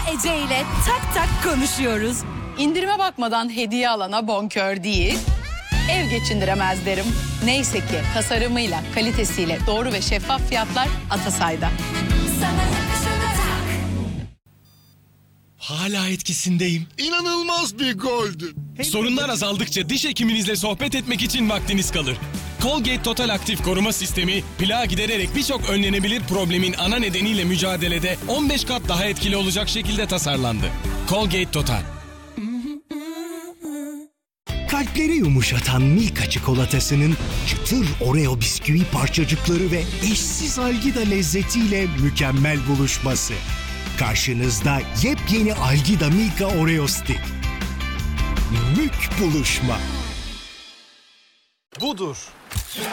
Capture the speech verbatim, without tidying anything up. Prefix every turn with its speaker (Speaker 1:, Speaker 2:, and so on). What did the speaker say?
Speaker 1: Ece ile tak tak konuşuyoruz.
Speaker 2: İndirime bakmadan hediye alana bonkör değil, ev geçindiremez derim. Neyse ki tasarımıyla, kalitesiyle doğru ve şeffaf fiyatlar Atasay'da.
Speaker 3: Hala etkisindeyim.
Speaker 4: İnanılmaz bir goldü.
Speaker 3: Sorunlar azaldıkça diş hekiminizle sohbet etmek için vaktiniz kalır. Colgate Total Aktif Koruma Sistemi, plağı gidererek birçok önlenebilir problemin ana nedeniyle mücadelede on beş kat daha etkili olacak şekilde tasarlandı. Colgate Total.
Speaker 5: Kalpleri yumuşatan Milka çikolatasının çıtır Oreo bisküvi parçacıkları ve eşsiz Algida lezzetiyle mükemmel buluşması. Karşınızda yepyeni Algida Milka Oreo Stick. Mük buluşma.
Speaker 4: Budur.